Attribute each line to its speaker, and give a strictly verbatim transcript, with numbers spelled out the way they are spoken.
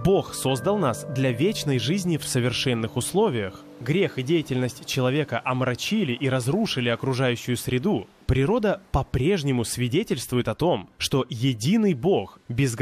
Speaker 1: Бог создал нас для вечной жизни в совершенных условиях. Грех и деятельность человека омрачили и разрушили окружающую среду. Природа по-прежнему свидетельствует о том, что единый Бог, безграничный,